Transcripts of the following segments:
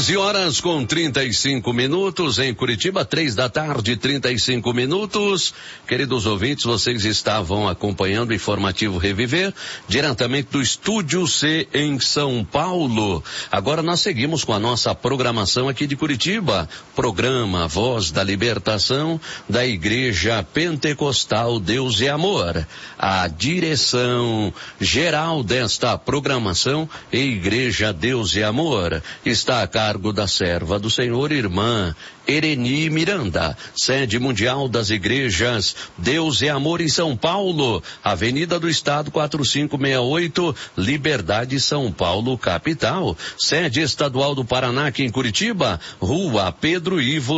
11h35 em Curitiba, 3:35. Queridos ouvintes, vocês estavam acompanhando o Informativo Reviver, diretamente do Estúdio C em São Paulo. Agora nós seguimos com a nossa programação aqui de Curitiba. Programa Voz da Libertação da Igreja Pentecostal Deus e Amor. A direção geral desta programação é Igreja Deus e Amor. Está a cargo da serva do Senhor, irmã Ereni Miranda, sede mundial das igrejas Deus e Amor em São Paulo, Avenida do Estado 4568, Liberdade, São Paulo, capital. Sede estadual do Paraná aqui em Curitiba, Rua Pedro Ivo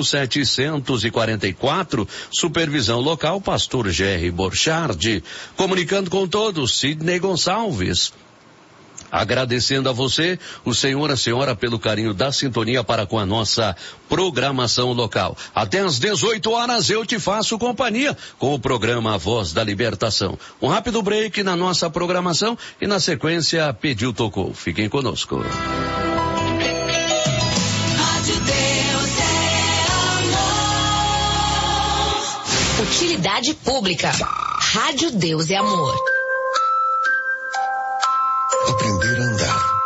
744, supervisão local Pastor Jerry Borchardt. Comunicando com todos, Sidney Gonçalves. Agradecendo a você, o senhor, a senhora, pelo carinho da sintonia para com a nossa programação local. Até às 18 horas eu te faço companhia com o programa Voz da Libertação. Um rápido break na nossa programação e na sequência Pediu Tocou. Fiquem conosco. Utilidade Pública. Rádio Deus e Amor. Aprender a andar